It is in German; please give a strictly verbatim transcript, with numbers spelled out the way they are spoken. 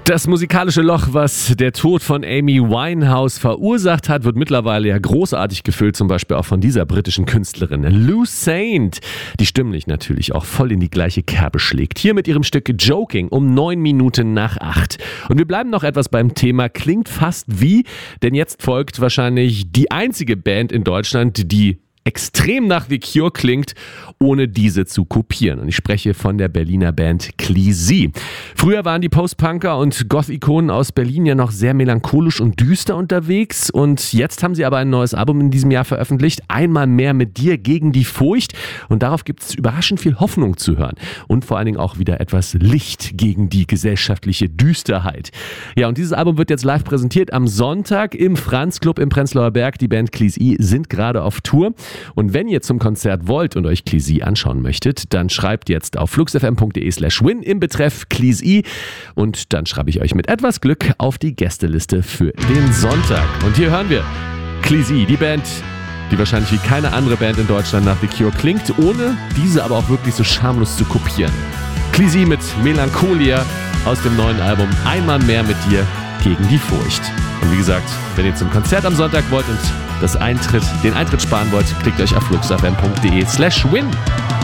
Das musikalische Loch, was der Tod von Amy Winehouse verursacht hat, wird mittlerweile ja großartig gefüllt, zum Beispiel auch von dieser britischen Künstlerin Lou Saint, die stimmlich natürlich auch voll in die gleiche Kerbe schlägt. Hier mit ihrem Stück Joking um neun Minuten nach acht. Und wir bleiben noch etwas beim Thema, klingt fast wie, denn jetzt folgt wahrscheinlich die einzige Band in Deutschland, die extrem nach The Cure klingt, ohne diese zu kopieren. Und ich spreche von der Berliner Band Cleezy. Früher waren die Post-Punker und Goth-Ikonen aus Berlin ja noch sehr melancholisch und düster unterwegs. Und jetzt haben sie aber ein neues Album in diesem Jahr veröffentlicht. Einmal mehr mit dir gegen die Furcht. Und darauf gibt es überraschend viel Hoffnung zu hören. Und vor allen Dingen auch wieder etwas Licht gegen die gesellschaftliche Düsterheit. Ja, und dieses Album wird jetzt live präsentiert am Sonntag im Franz Club im Prenzlauer Berg. Die Band Cleezy sind gerade auf Tour. Und wenn ihr zum Konzert wollt und euch Cleezy anschauen möchtet, dann schreibt jetzt auf fluxfm.de slash win im Betreff Cleezy und dann schreibe ich euch mit etwas Glück auf die Gästeliste für den Sonntag. Und hier hören wir Cleezy, die Band, die wahrscheinlich wie keine andere Band in Deutschland nach The Cure klingt, ohne diese aber auch wirklich so schamlos zu kopieren. Cleezy mit Melancholia aus dem neuen Album Einmal mehr mit dir gegen die Furcht. Und wie gesagt, wenn ihr zum Konzert am Sonntag wollt und das Eintritt, den Eintritt sparen wollt, klickt euch auf fluxfm.de slash win.